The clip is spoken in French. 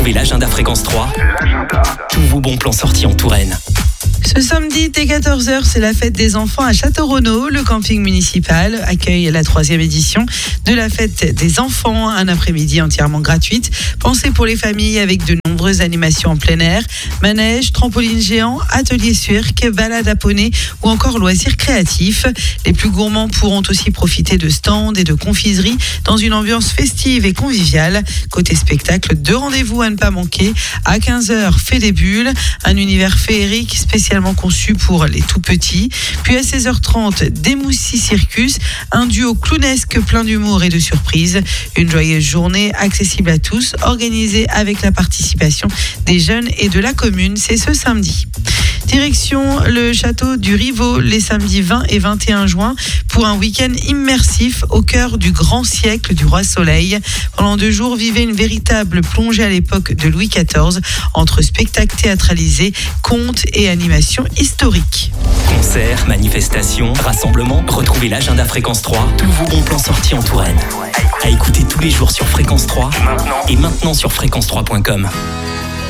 Retrouvez l'agenda Fréquence 3. Tous vos bons plans sortis en Touraine. Ce samedi, dès 14h, c'est la fête des enfants à Château-Renaud. Le camping municipal accueille la 3e édition de la fête des enfants. Un après-midi entièrement gratuite. Pensée pour les familles avec de nombreuses animations en plein air. Manège, trampoline géant, atelier cirque, balade à poney ou encore loisirs créatifs. Les plus gourmands pourront aussi profiter de stands et de confiseries dans une ambiance festive et conviviale. Côté spectacle, 2 rendez-vous à ne pas manquer. À 15h, Fée des Bulles, un univers féerique spécialement conçu pour les tout petits. Puis à 16h30, Démoussi Circus, un duo clownesque plein d'humour et de surprises. Une joyeuse journée accessible à tous, organisée avec la participation des jeunes et de la commune. C'est ce samedi. Direction le château du Rivaux les samedis 20 et 21 juin pour un week-end immersif au cœur du grand siècle du Roi Soleil. Pendant 2 jours, vivez une véritable plongée à l'époque de Louis XIV entre spectacles théâtralisés, contes et animations historiques. Concerts, manifestations, rassemblements, retrouvez l'agenda Fréquence 3. Tous vos bons plans sortis en Touraine. À écouter tous les jours sur Fréquence 3 et maintenant sur fréquence3.com.